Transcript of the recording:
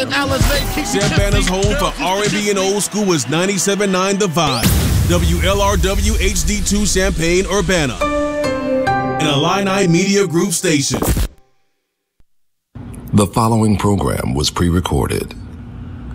And Alizé keeps it Savannah's home for R&B and old school is 97.9 The Vibe, WLRW HD2 Champaign, Urbana, and Illini Media Group station. The following program was pre-recorded.